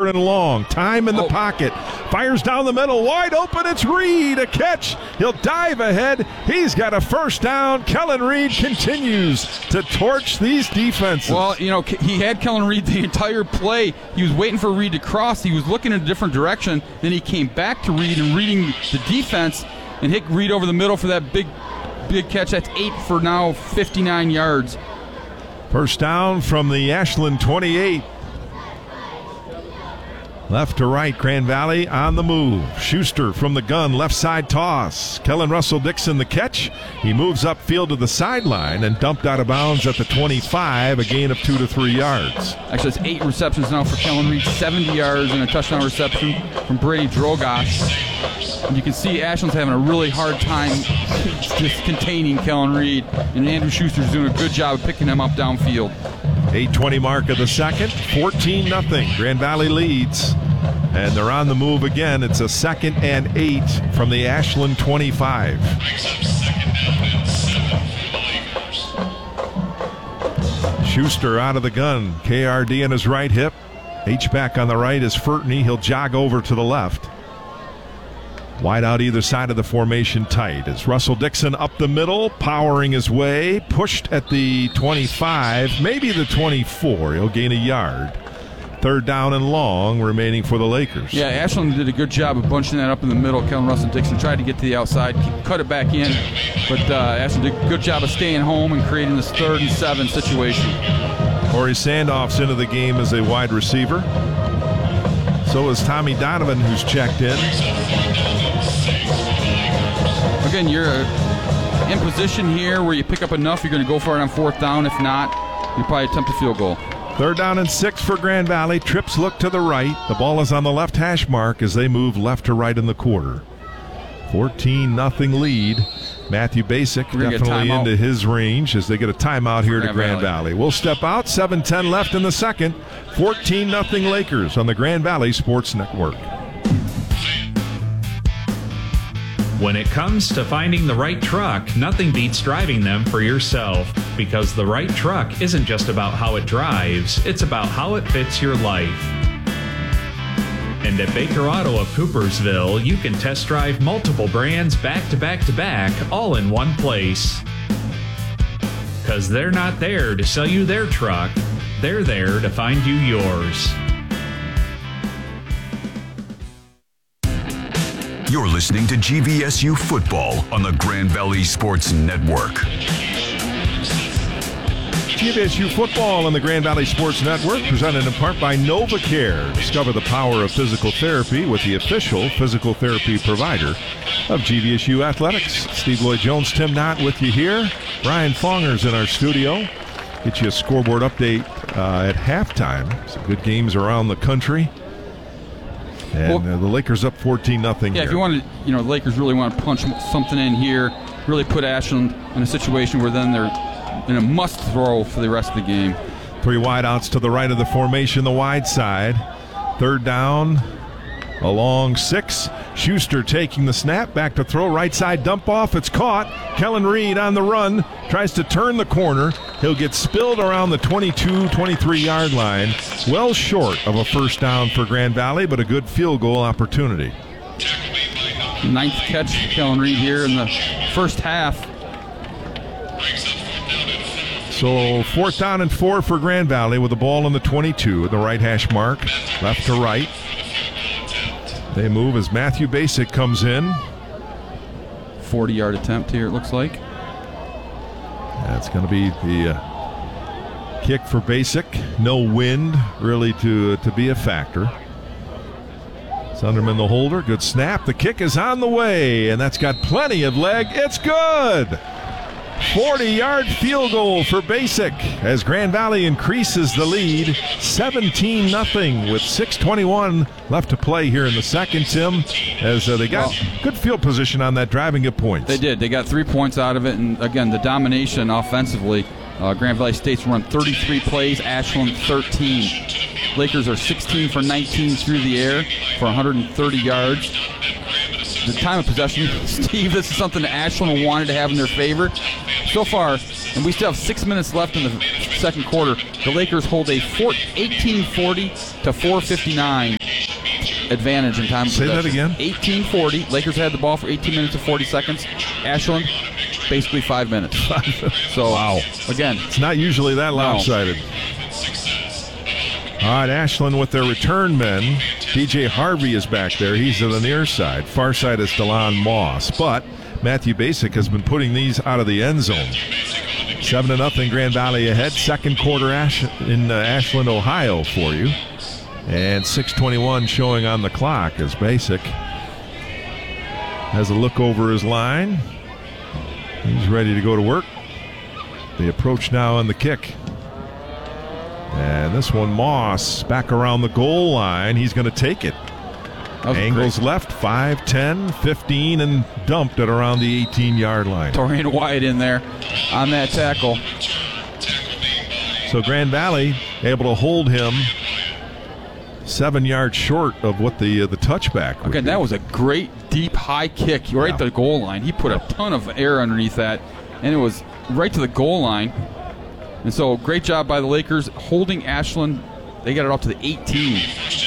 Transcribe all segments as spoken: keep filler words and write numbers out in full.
third and long. Time in the oh. pocket. Fires down the middle. Wide open. It's Reed. A catch. He'll dive ahead. He's got a first down. Kellen Reed continues to torch these defenses. Well, you know, he had Kellen Reed the entire play. He was waiting for Reed to cross. He was looking in a different direction. Then he came back to Reed and reading the defense and hit Reed over the middle for that big, big catch. That's eight for now fifty-nine yards. First down from the Ashland twenty-eight. Left to right, Grand Valley on the move. Schuster from the gun, left side toss. Kellen Russell Dixon the catch. He moves upfield to the sideline and dumped out of bounds at the twenty-five, a gain of two to three yards. Actually, it's eight receptions now for Kellen Reed, seventy yards and a touchdown reception from Brady Drogosh. And you can see Ashland's having a really hard time just containing Kellen Reed, and Andrew Schuster's doing a good job of picking him up downfield. eight twenty mark of the second, fourteen nothing. Grand Valley leads, and they're on the move again. It's a second and eight from the Ashland twenty-five. Schuster out of the gun. K R D on his right hip. H-back on the right is Furtney. He'll jog over to the left. Wide out either side of the formation tight. As Russell Dixon up the middle, powering his way, pushed at the twenty-five, maybe the twenty-four. He'll gain a yard. Third down and long remaining for the Lakers. Yeah, Ashland did a good job of bunching that up in the middle. Kellen Russell Dixon tried to get to the outside, cut it back in, but uh, Ashland did a good job of staying home and creating this third and seven situation. Corey Sandhoff's into the game as a wide receiver. So is Tommy Donovan, who's checked in. Again, you're uh, in position here where you pick up enough, you're going to go for it on fourth down. If not, you probably attempt a field goal. Third down and six for Grand Valley. Trips look to the right. The ball is on the left hash mark as they move left to right in the quarter. fourteen nothing lead. Matthew Basic definitely into his range as they get a timeout here to Grand Valley. We'll step out. seven ten left in the second. fourteen nothing Lakers on the Grand Valley Sports Network. When it comes to finding the right truck, nothing beats driving them for yourself. Because the right truck isn't just about how it drives, it's about how it fits your life. And at Baker Auto of Coopersville, you can test drive multiple brands back to back to back, all in one place. Because they're not there to sell you their truck, they're there to find you yours. You're listening to G V S U Football on the Grand Valley Sports Network. G V S U Football on the Grand Valley Sports Network, presented in part by NovaCare. Discover the power of physical therapy with the official physical therapy provider of G V S U Athletics. Steve Lloyd-Jones, Tim Knott with you here. Brian Fonger's in our studio. Get you a scoreboard update uh, at halftime. Some good games around the country. And well, uh, the Lakers up fourteen nothing. Yeah, here. If you want to, you know, the Lakers really want to punch something in here, really put Ashland in a situation where then they're in a must throw for the rest of the game. Three wideouts to the right of the formation, the wide side. Third down, along six. Schuster taking the snap, back to throw, right side dump off. It's caught. Kellen Reed on the run, tries to turn the corner. He'll get spilled around the twenty-two, twenty-three yard line. Well short of a first down for Grand Valley, but a good field goal opportunity. Ninth catch for Kellen Reed here in the first half. So fourth down and four for Grand Valley with the ball on the twenty-two at the right hash mark, left to right. They move as Matthew Basic comes in. forty yard attempt here, it looks like. That's going to be the uh, kick for Basic. No wind really to, uh, to be a factor. Sunderman the holder. Good snap. The kick is on the way, and that's got plenty of leg. It's good. forty yard field goal for Basic as Grand Valley increases the lead seventeen nothing with six twenty-one left to play here in the second, Tim, as uh, they got well, good field position on that driving at points. They did. They got three points out of it, and again, the domination offensively. Uh, Grand Valley State's run thirty-three plays, Ashland thirteen. Lakers are sixteen for nineteen through the air for one hundred thirty yards. The time of possession, Steve, this is something that Ashland wanted to have in their favor. So far, and we still have six minutes left in the second quarter, the Lakers hold a eighteen forty to four fifty-nine advantage in time of Say that possession. again? eighteen forty. Lakers had the ball for eighteen minutes and forty seconds. Ashland, basically five minutes. So, Wow. again, It's not usually that lopsided. All right, Ashland with their return men. D J Harvey is back there. He's to the near side. Far side is Delon Moss. But Matthew Basic has been putting these out of the end zone. Seven to nothing, Grand Valley ahead. Second quarter Ash- in uh, Ashland, Ohio for you. And six twenty-one showing on the clock as Basic has a look over his line. He's ready to go to work. The approach now on the kick. And this one, Moss back around the goal line. He's going to take it. Angles great. left, five, ten, fifteen, and dumped at around the eighteen-yard line. Torian White in there on that tackle. So Grand Valley able to hold him seven yards short of what the uh, the touchback would Again, be. that was a great, deep, high kick right Yeah. at the goal line. He put a ton of air underneath that, and it was right to the goal line. And so, great job by the Lakers holding Ashland. They got it up to the eighteen.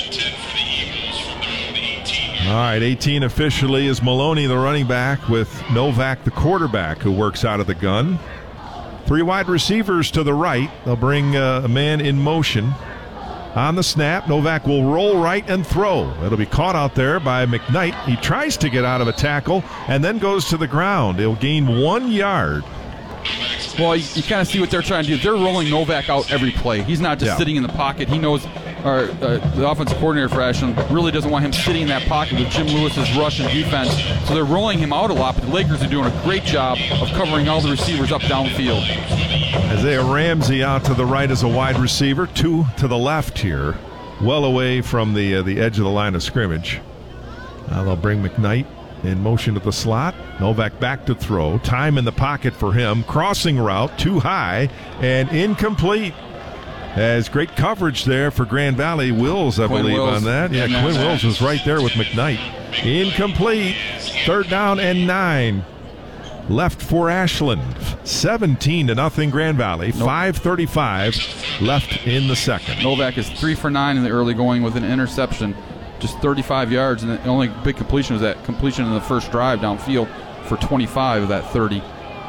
All right, eighteen officially is Maloney, the running back, with Novak, the quarterback, who works out of the gun. Three wide receivers to the right. They'll bring uh, a man in motion. On the snap, Novak will roll right and throw. It'll be caught out there by McKnight. He tries to get out of a tackle and then goes to the ground. He'll gain one yard. Well, you, you kind of see what they're trying to do. They're rolling Novak out every play. He's not just Yeah. sitting in the pocket. He knows, or uh, the offensive coordinator for Ashland really doesn't want him sitting in that pocket with Jim Lewis's rush and defense. So they're rolling him out a lot, but the Lakers are doing a great job of covering all the receivers up downfield. Isaiah Ramsey out to the right as a wide receiver, two to the left here, well away from the uh, the edge of the line of scrimmage. Now they'll bring McKnight in motion to the slot. Novak back to throw. Time in the pocket for him. Crossing route, too high and incomplete. Has great coverage there for Grand Valley. Wills, I Quinn believe, Wills. on that. Yeah, Yeah, Quinn no, Wills was right there with McKnight. Incomplete. Third down and nine. Left for Ashland. seventeen to nothing Grand Valley. five thirty-five left in the second. Novak is three for nine in the early going with an interception, just thirty-five yards, and the only big completion was that completion in the first drive downfield for twenty-five of that thirty.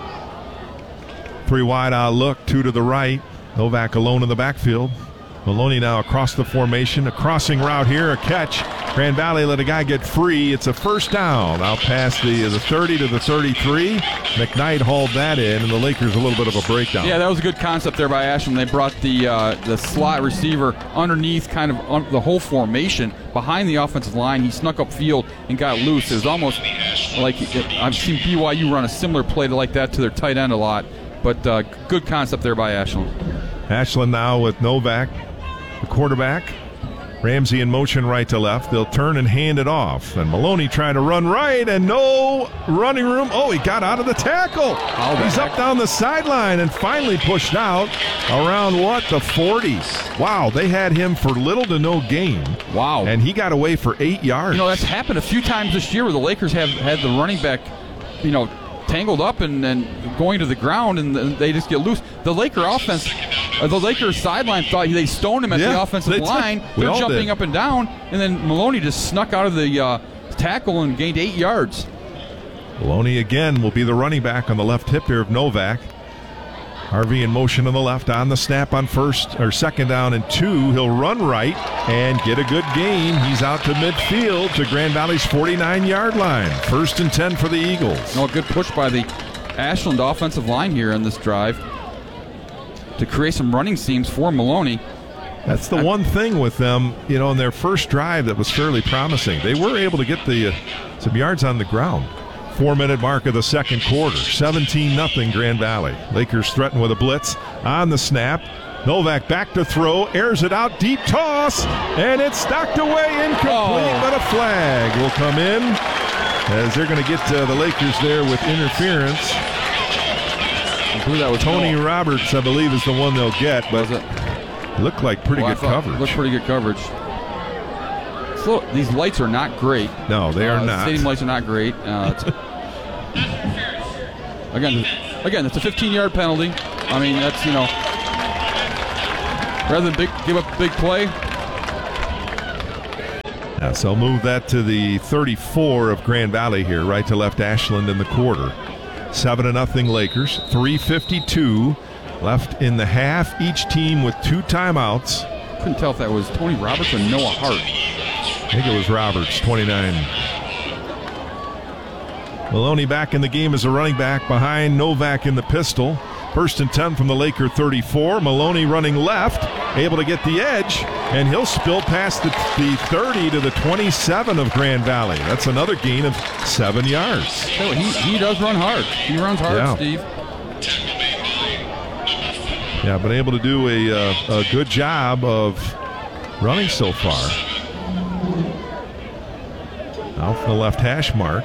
Three wide out look, two to the right. Novak alone in the backfield. Maloney now across the formation. A crossing route here, a catch. Grand Valley let a guy get free. It's a first down. Out past the, the thirty to the thirty-three. McKnight hauled that in, and the Lakers a little bit of a breakdown. Yeah, that was a good concept there by Ashland. They brought the uh, the slot receiver underneath kind of un- the whole formation behind the offensive line. He snuck up field and got loose. It was almost like I've seen B Y U run a similar play to like that to their tight end a lot. But uh, good concept there by Ashland. Ashland now with Novak, the quarterback. Ramsey in motion right to left. They'll turn and hand it off. And Maloney trying to run right, and no running room. Oh, he got out of the tackle. How the He's heck? up down the sideline and finally pushed out around, what, the forty. Wow, they had him for little to no gain. Wow. And he got away for eight yards. You know, that's happened a few times this year where the Lakers have had the running back, you know, tangled up and, and going to the ground, and they just get loose. The Laker offense, uh, the Lakers sideline thought they stoned him at Yeah, the offensive they did. line. We They're all jumping did. up and down, and then Maloney just snuck out of the uh, tackle and gained eight yards. Maloney again will be the running back on the left hip here of Novak. Harvey in motion on the left on the snap on first or second down and two. He'll run right and get a good gain. He's out to midfield to Grand Valley's forty-nine-yard line. First and ten for the Eagles. No, a good push by the Ashland offensive line here in this drive to create some running seams for Maloney. That's the one thing with them, you know, in their first drive that was fairly promising. They were able to get the uh, some yards on the ground. Four-minute mark of the second quarter. seventeen nothing Grand Valley. Lakers threaten with a blitz on the snap. Novak back to throw, airs it out, deep toss, and it's stocked away, incomplete, Oh. but a flag will come in as they're going to get uh, the Lakers there with interference. I believe that was Tony no. Roberts, I believe, is the one they'll get, but Was it? looked like pretty Well, I good thought- coverage. Looked pretty good coverage. So, these lights are not great. No, they are Uh, not. Stadium lights are not great. Uh, it's again, again, it's a fifteen-yard penalty. I mean, that's, you know, rather than big, give up a big play. Yeah, so move that to the thirty-four of Grand Valley here, right to left Ashland in the quarter. Seven to nothing Lakers. three fifty-two left in the half. Each team with two timeouts. Couldn't tell if that was Tony Roberts or Noah Hart. I think it was Roberts, twenty-nine. Maloney back in the game as a running back behind Novak in the pistol. First and ten from the Laker thirty-four. Maloney running left, able to get the edge, and he'll spill past the, the thirty to the twenty-seven of Grand Valley. That's another gain of seven yards. So he, he does run hard. He runs hard, Yeah. Steve. Yeah, been able to do a, uh, a good job of running so far. Now from the left hash mark.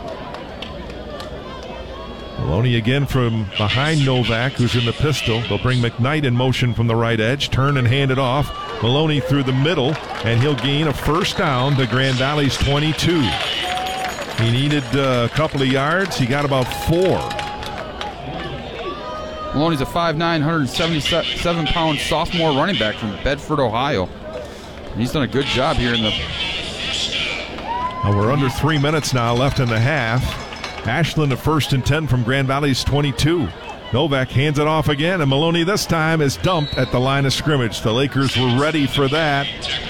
Maloney again from behind Novak, who's in the pistol. They'll bring McKnight in motion from the right edge. Turn and hand it off. Maloney through the middle, and he'll gain a first down to Grand Valley's twenty-two. He needed uh, a couple of yards. He got about four. Maloney's a five nine, one hundred seventy-seven pound sophomore running back from Bedford, Ohio. And he's done a good job here in the... Well, we're under three minutes now left in the half. Ashland a first and ten from Grand Valley's twenty-two. Novak hands it off again, and Maloney this time is dumped at the line of scrimmage. The Lakers were ready for that.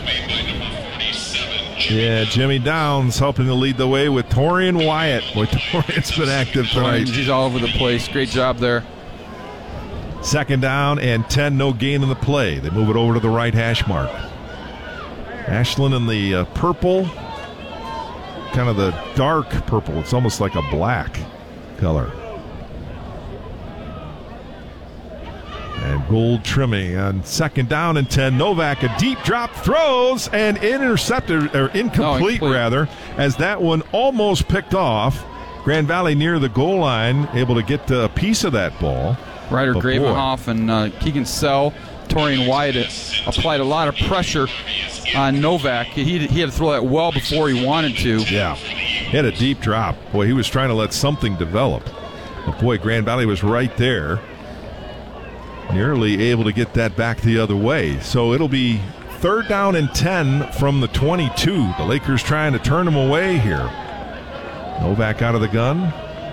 Yeah, Jimmy Downs helping to lead the way with Torian Wyatt. Boy, Torian's been active tonight. He's all over the place. Great job there. Second down and ten, no gain in the play. They move it over to the right hash mark. Ashland in the uh, purple, kind of the dark purple. It's almost like a black color. And gold trimming on second down and ten. Novak, a deep drop, throws and intercepted, or incomplete, no, incomplete rather, as that one almost picked off. Grand Valley near the goal line, able to get a piece of that ball. Ryder But Gravenhoff and uh, Keegan Sell, Torian Wyatt applied a lot of pressure on Novak. He, he had to throw that well before he wanted to. Yeah, he had a deep drop. Boy, he was trying to let something develop. But boy, Grand Valley was right there, nearly able to get that back the other way. So it'll be third down and ten from the twenty-two. The Lakers trying to turn them away here. Novak out of the gun.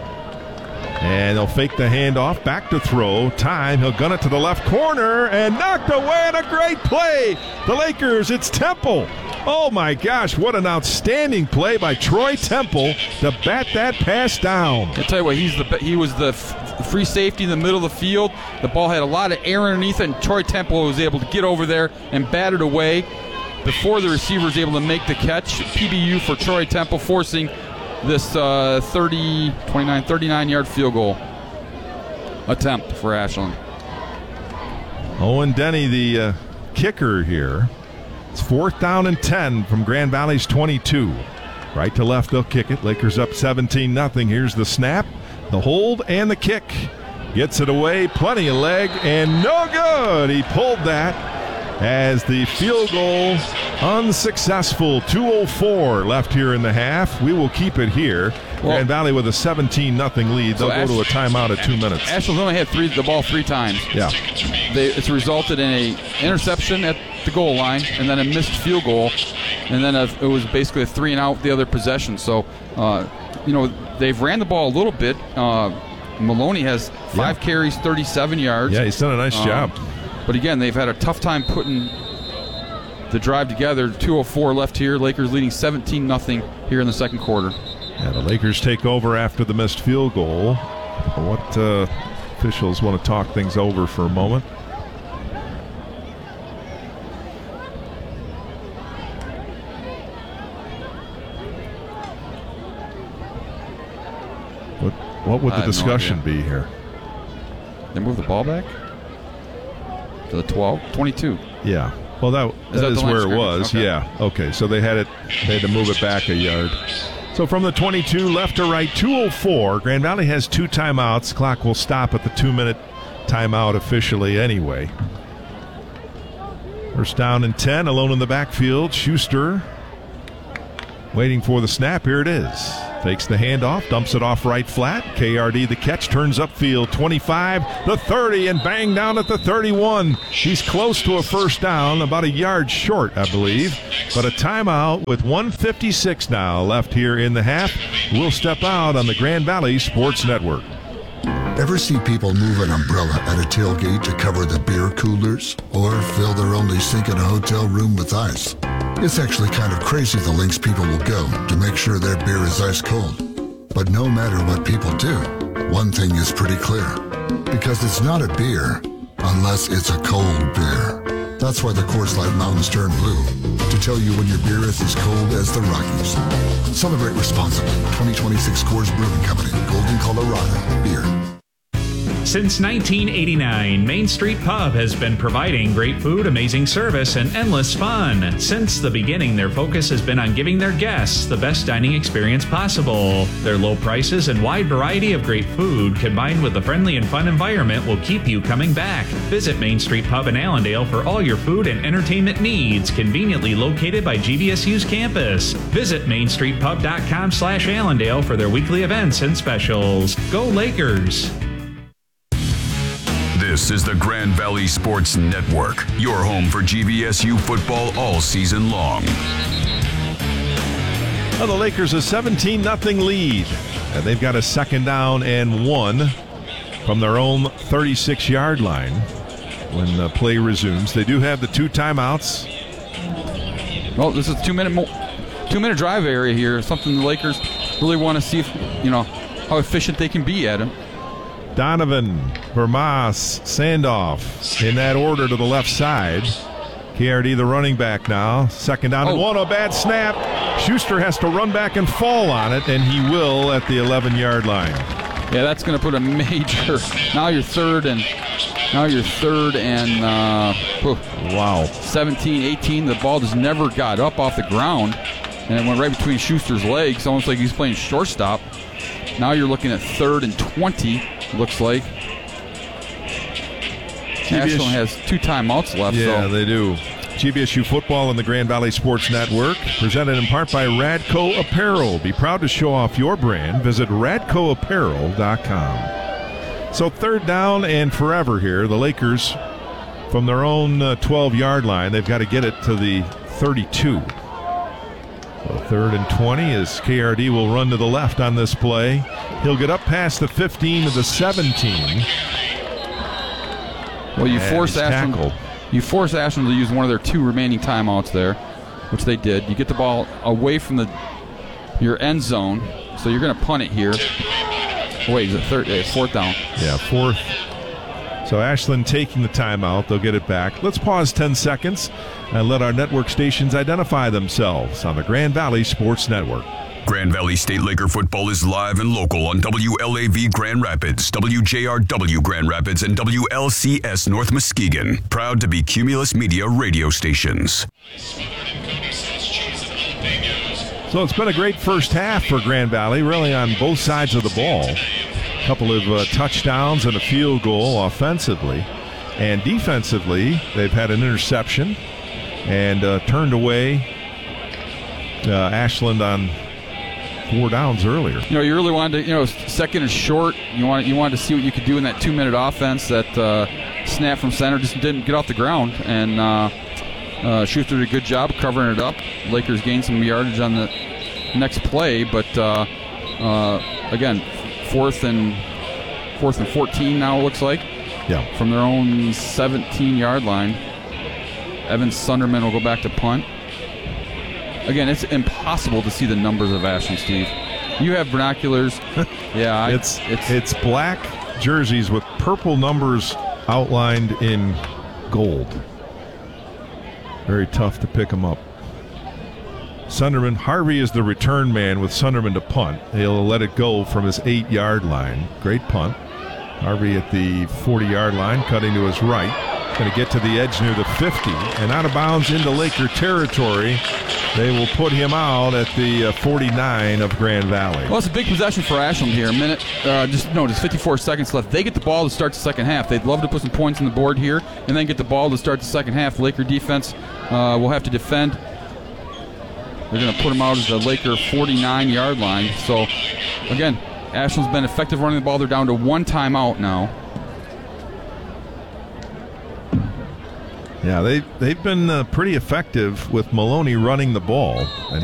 And they'll fake the handoff, back to throw, time, he'll gun it to the left corner, and knocked away on a great play. The Lakers, it's Temple. Oh my gosh, what an outstanding play by Troy Temple to bat that pass down. I'll tell you what, he's the he was the f- free safety in the middle of the field. The ball had a lot of air underneath it, and Troy Temple was able to get over there and bat it away before the receiver was able to make the catch. P B U for Troy Temple, forcing this uh, thirty, twenty-nine, thirty-nine yard field goal attempt for Ashland. Owen Denny, the uh, kicker here. It's fourth down and ten from Grand Valley's twenty-two. Right to left, they'll kick it. Lakers up seventeen nothing. Here's the snap, the hold, and the kick. Gets it away, plenty of leg, and no good. He pulled that as the field goal unsuccessful. two oh four left here in the half. We will keep it here. Well, Grand Valley with a seventeen nothing lead. They'll so go Ash- to a timeout at two minutes. Ashland's only had three, the ball three times. Yeah. They, it's resulted in a interception at the goal line, and then a missed field goal, and then a, it was basically a three and out the other possession. So, uh, you know, they've ran the ball a little bit. Uh, Maloney has five Yeah. carries, thirty-seven yards. Yeah, he's done a nice Um, job. But again, they've had a tough time putting the drive together. two oh four left here. Lakers leading seventeen nothing here in the second quarter. Yeah, the Lakers take over after the missed field goal. What uh, officials want to talk things over for a moment? What, what would I the have no discussion idea. be here? They move the ball back to the twelve, twenty-two. Yeah. Well, that, Is that that is the line where of it was. scrimmage? Okay. Yeah. Okay. So they had it. They had to move it back a yard. So from the twenty-two, left to right, two oh four. Grand Valley has two timeouts. Clock will stop at the two-minute timeout officially anyway. First down and ten, alone in the backfield. Schuster waiting for the snap. Here it is. Takes the handoff, dumps it off right flat. K R D the catch, turns upfield, twenty-five, the thirty, and bang down at the thirty-one. He's close to a first down, about a yard short, I believe. But a timeout with one fifty-six now left here in the half. We'll step out on the Grand Valley Sports Network. Ever see people move an umbrella at a tailgate to cover the beer coolers? Or fill their only sink in a hotel room with ice? It's actually kind of crazy the lengths people will go to make sure their beer is ice cold. But no matter what people do, one thing is pretty clear. Because it's not a beer unless it's a cold beer. That's why the Coors Light Mountains turn blue, to tell you when your beer is as cold as the Rockies. Celebrate responsibly. twenty twenty-six Coors Brewing Company, Golden, Colorado. Beer. Since nineteen eighty-nine, Main Street Pub has been providing great food, amazing service, and endless fun. Since the beginning, their focus has been on giving their guests the best dining experience possible. Their low prices and wide variety of great food, combined with a friendly and fun environment, will keep you coming back. Visit Main Street Pub in Allendale for all your food and entertainment needs, conveniently located by G V S U's campus. Visit mainstreetpub.com slash Allendale for their weekly events and specials. Go Lakers! This is the Grand Valley Sports Network, your home for G V S U football all season long. Well, the Lakers a seventeen nothing lead, and they've got a second down and one from their own thirty-six yard line when the play resumes. They do have the two timeouts. Well, this is a two-minute mo- two-minute drive area here, something the Lakers really want to see if, you know, how efficient they can be at it. Donovan, Vermas, Sandoff in that order to the left side. K R D the running back now. Second down and oh. one, a bad snap. Schuster has to run back and fall on it, and he will at the eleven yard line. Yeah, that's going to put a major. Now you're third and now you're third and uh, wow, seventeen, eighteen. The ball just never got up off the ground, and it went right between Schuster's legs, almost like he's playing shortstop. Now you're looking at third and twenty. Looks like Ashland has two timeouts left. Yeah, so. they do. G V S U football on the Grand Valley Sports Network, presented in part by Radco Apparel. Be proud to show off your brand. Visit radco apparel dot com. So third down and forever here. The Lakers from their own uh, twelve yard line. They've got to get it to the thirty-two. So third and twenty as K R D will run to the left on this play. He'll get up past the fifteen to the seventeen. Well, you and force Ashland. tackled. You force Ashland to use one of their two remaining timeouts there, which they did. You get the ball away from the your end zone, so you're going to punt it here. Wait, is it third? Uh, fourth down? Yeah, fourth. So Ashland taking the timeout. They'll get it back. Let's pause ten seconds and let our network stations identify themselves on the Grand Valley Sports Network. Grand Valley State Laker football is live and local on W L A V Grand Rapids, W J R W Grand Rapids, and W L C S North Muskegon. Proud to be Cumulus Media radio stations. So it's been a great first half for Grand Valley, really on both sides of the ball. A couple of uh, touchdowns and a field goal offensively. And defensively, they've had an interception and uh, turned away uh, Ashland on four downs earlier. You know, you really wanted to, you know, second and short. You wanted, you wanted to see what you could do in that two-minute offense. That uh, snap from center just didn't get off the ground. And uh, uh, Schuster did a good job covering it up. Lakers gained some yardage on the next play. But, uh, uh, again, fourth and fourth and fourteen now, it looks like. Yeah. From their own seventeen yard line. Evan Sunderman will go back to punt. Again, it's impossible to see the numbers of Ashland, Steve. You have binoculars. Yeah, I, it's, it's it's black jerseys with purple numbers outlined in gold. Very tough to pick them up. Sunderman, Harvey is the return man with Sunderman to punt. He'll let it go from his eight yard line. Great punt. Harvey at the forty yard line, cutting to his right. Going to get to the edge near the fifty. And out of bounds into Laker territory. They will put him out at the uh, forty-nine of Grand Valley. Well, it's a big possession for Ashland here. A minute, uh, just no, just fifty-four seconds left. They get the ball to start the second half. They'd love to put some points on the board here and then get the ball to start the second half. Laker defense uh, will have to defend They're going to put him out at the Laker forty-nine-yard line. So, again, Ashland's been effective running the ball. They're down to one timeout now. Yeah, they, they've been uh, pretty effective with Maloney running the ball. And